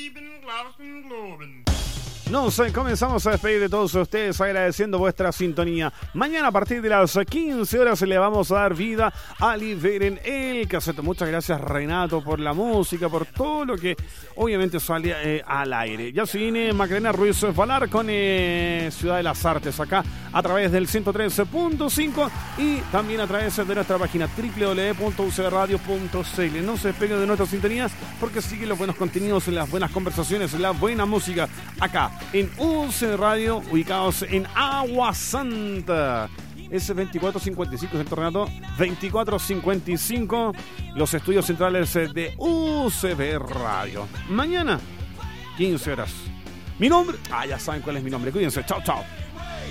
Nos comenzamos a despedir de todos ustedes agradeciendo vuestra sintonía. Mañana a partir de las 15 horas le vamos a dar vida a Liberen el Cassette. Muchas gracias Renato por la música, por todo lo que obviamente sale al aire. Ya se viene Macarena Ruiz Valar con Ciudad de las Artes acá a través del 103.5 y también a través de nuestra página www.ucradio.cl. No se despeguen de nuestras sintonías porque siguen los buenos contenidos, las buenas conversaciones, la buena música acá en UC Radio, ubicados en Agua Santa. Es 2455, ¿cierto, Renato? 2455, los estudios centrales de UCB Radio. Mañana, 15 horas. Mi nombre, ya saben cuál es mi nombre. Cuídense, chao, chao.